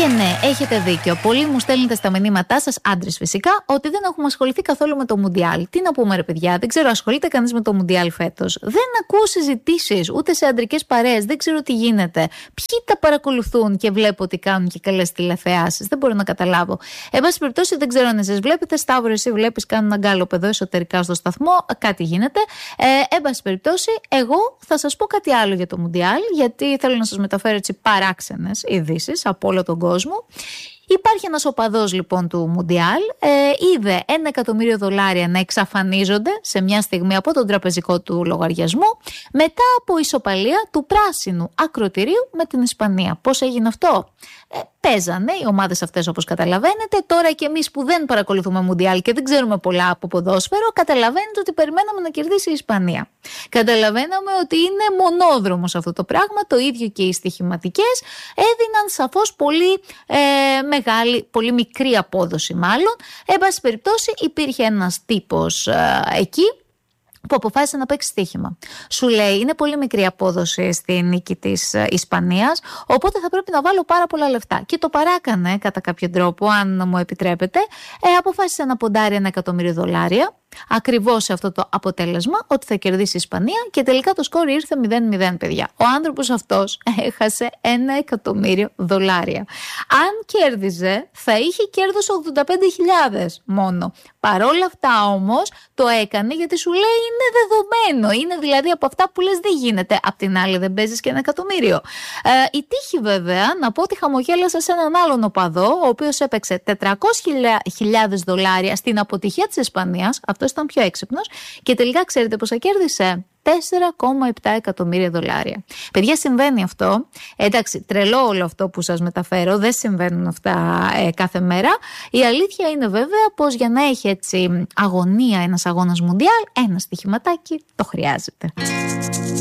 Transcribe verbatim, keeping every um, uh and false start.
Και ναι, έχετε δίκιο. Πολλοί μου στέλνετε στα μηνύματά σας, άντρες φυσικά, ότι δεν έχουμε ασχοληθεί καθόλου με το Μουντιάλ. Τι να πούμε, ρε παιδιά, δεν ξέρω, ασχολείται κανείς με το Μουντιάλ φέτος? Δεν ακούω συζητήσεις, ούτε σε αντρικές παρέες, δεν ξέρω τι γίνεται. Ποιοι τα παρακολουθούν και βλέπω ότι κάνουν και καλές τηλεθεάσεις? Δεν μπορώ να καταλάβω. Εν πάση περιπτώσει, δεν ξέρω αν εσείς βλέπετε. Σταύρο, εσύ βλέπεις, κάνουν αγκάλωπ εδώ εσωτερικά στο σταθμό, κάτι γίνεται. Ε, εν πάση περιπτώσει, εγώ θα σας πω κάτι άλλο για το Μουντιάλ, γιατί θέλω να σας μεταφέρω έτσι παράξενες ειδήσεις από όλο τον κόσμο. Υπάρχει ένας οπαδός λοιπόν του Μουντιάλ, ε, είδε ένα εκατομμύριο δολάρια να εξαφανίζονται σε μια στιγμή από τον τραπεζικό του λογαριασμό μετά από ισοπαλία του πράσινου ακροτηρίου με την Ισπανία. Πώς έγινε αυτό? Ε, παίζανε οι ομάδες αυτές, όπως καταλαβαίνετε. Τώρα και εμείς που δεν παρακολουθούμε Μουντιάλ και δεν ξέρουμε πολλά από ποδόσφαιρο, καταλαβαίνετε ότι περιμέναμε να κερδίσει η Ισπανία. Καταλαβαίναμε ότι είναι μονόδρομος αυτό το πράγμα, το ίδιο και οι στοιχηματικές έδιναν σαφώς πολύ ε, μεγάλη, πολύ μικρή απόδοση μάλλον. Εν πάση περιπτώσει υπήρχε ένας τύπος ε, εκεί που αποφάσισε να παίξει στοίχημα. Σου λέει, είναι πολύ μικρή απόδοση στη νίκη της Ισπανίας, οπότε θα πρέπει να βάλω πάρα πολλά λεφτά. Και το παράκανε κατά κάποιο τρόπο, αν μου επιτρέπετε. Ε, αποφάσισε να ποντάρει ένα εκατομμύριο δολάρια, ακριβώς σε αυτό το αποτέλεσμα, ότι θα κερδίσει η Ισπανία, και τελικά το σκόρ ήρθε μηδέν μηδέν, παιδιά. Ο άνθρωπος αυτός έχασε ένα εκατομμύριο δολάρια. Αν κέρδιζε, θα είχε κέρδος ογδόντα πέντε χιλιάδες μόνο. Παρόλα αυτά όμως το έκανε γιατί σου λέει είναι δεδομένο. Είναι δηλαδή από αυτά που λες δεν γίνεται. Απ' την άλλη δεν παίζεις και ένα εκατομμύριο. Ε, η τύχη βέβαια, να πω ότι χαμογέλασα σε έναν άλλον οπαδό, ο οποίος έπαιξε τετρακόσιες χιλιάδες δολάρια στην αποτυχία της Ισπανίας. Αυτός ήταν πιο έξυπνος και τελικά ξέρετε πόσα κέρδισε? τέσσερα κόμμα επτά εκατομμύρια δολάρια. Παιδιά, συμβαίνει αυτό. Εντάξει, τρελό όλο αυτό που σας μεταφέρω. Δεν συμβαίνουν αυτά ε, κάθε μέρα. Η αλήθεια είναι βέβαια πως για να έχει έτσι αγωνία ένας αγώνας Μουντιάλ, ένα στοιχηματάκι το χρειάζεται.